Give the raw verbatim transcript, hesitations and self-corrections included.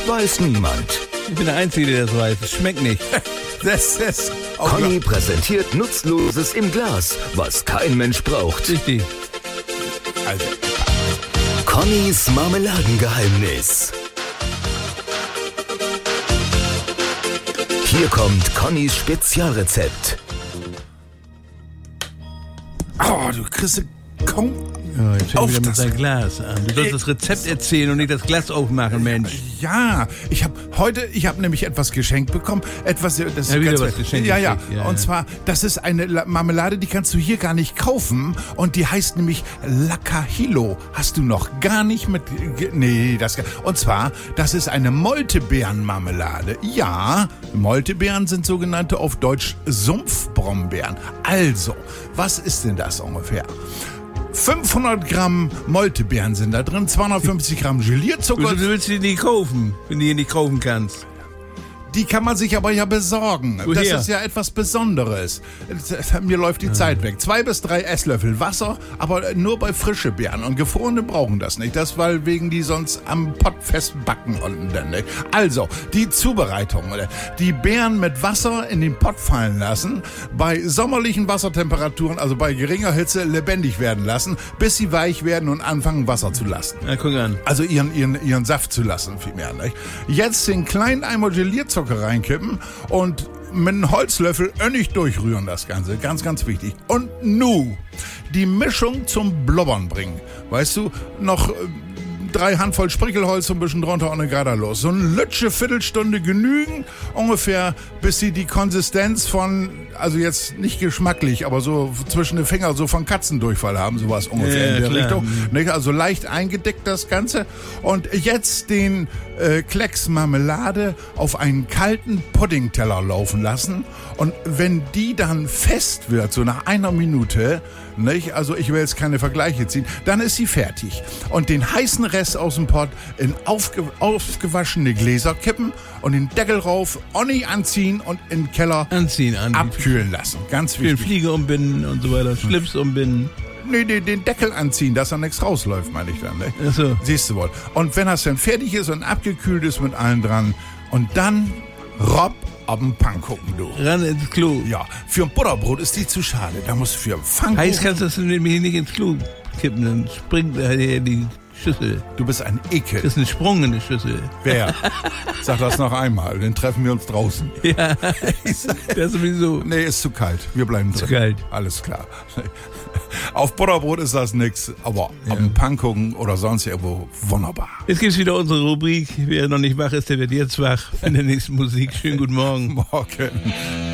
weiß niemand. Ich bin der Einzige, der das weiß. Es schmeckt nicht. Das ist Conny präsentiert Nutzloses im Glas, was kein Mensch braucht. Richtig. Also, Connys Marmeladengeheimnis. Hier kommt Connys Spezialrezept. oh, du kriegst kaum Ja, jetzt fängt auf wieder mit das. sein Glas an. Du sollst das Rezept erzählen und nicht das Glas aufmachen, Mensch. Ja, ich habe heute, ich habe nämlich etwas geschenkt bekommen. Etwas, das ist Ja, wieder ganz was geschenkt Ja, ja. gekriegt, ja, Und ja. zwar, das ist eine La- Marmelade, die kannst du hier gar nicht kaufen. Und die heißt nämlich Lacahilo. Hast du noch gar nicht mit... ge- Nee, das... Und zwar, das ist eine Moltebeerenmarmelade. Ja, Moltebeeren sind sogenannte auf Deutsch Sumpfbrombeeren. Also, was ist denn das ungefähr? fünfhundert Gramm Moltebeeren sind da drin, zweihundertfünfzig Gramm Gelierzucker. Du willst die nicht kaufen, wenn du die nicht kaufen kannst. Die kann man sich aber ja besorgen. Woher? Das ist ja etwas Besonderes. Mir läuft die Zeit weg. Zwei bis drei Esslöffel Wasser, aber nur bei frische Beeren. Und gefrorene brauchen das nicht. Das, weil wegen die sonst am Pott festbacken unten dann nicht. Also, die Zubereitung. Die Beeren mit Wasser in den Pott fallen lassen, bei sommerlichen Wassertemperaturen, also bei geringer Hitze, lebendig werden lassen, bis sie weich werden und anfangen Wasser zu lassen. Na, guck an. Also ihren, ihren, ihren Saft zu lassen, vielmehr. Nicht? Jetzt den kleinen Eimer Gelierzucker reinkippen und mit einem Holzlöffel önnig durchrühren das Ganze. Ganz, ganz wichtig. Und nu, die Mischung zum Blubbern bringen. Weißt du, noch äh, drei Handvoll Sprickelholz so ein bisschen drunter und dann geht er los. So eine Lütsche Viertelstunde genügen, ungefähr, bis sie die Konsistenz von, also jetzt nicht geschmacklich, aber so zwischen den Fingern so von Katzendurchfall haben, sowas ungefähr Ja, in der klar. Richtung. Nicht? Also leicht eingedickt das Ganze. Und jetzt den äh, Klecks Marmelade auf einen kalten Puddingteller laufen lassen. Und wenn die dann fest wird, so nach einer Minute, nicht? Also ich will jetzt keine Vergleiche ziehen, dann ist sie fertig. Und den heißen Rest aus dem Pott in aufge aufgewaschene Gläser kippen und den Deckel rauf, Onni anziehen und in den Keller Anziehen, an. abkühlen lassen. Ganz Den wichtig. Fliege umbinden und so weiter. Schlips umbinden. Nee, nee, den Deckel anziehen, dass da nichts rausläuft, meine ich dann. Ne? Ach so. Siehst du wohl. Und wenn das dann fertig ist und abgekühlt ist mit allen dran, und dann Rob auf den Pfannkuchen, du. Ran ins Klo. Ja, für ein Butterbrot ist die zu schade. Da muss für Pfannkuchen... Heiß kannst du das nämlich nicht ins Klo kippen, dann springt äh, die Schüssel. Du bist ein Ekel. Das ist ein Sprung in die Schüssel. Wer? Sag das noch einmal, dann treffen wir uns draußen. Ja, das ist sowieso. Nee, ist zu kalt. Wir bleiben drin. Zu kalt. Alles klar. Auf Butterbrot ist das nix, aber auf dem Pfannkuchen oder sonst irgendwo wunderbar. Jetzt gibt's wieder unsere Rubrik. Wer noch nicht wach ist, der wird jetzt wach. In der nächsten Musik. Schönen guten Morgen. Morgen.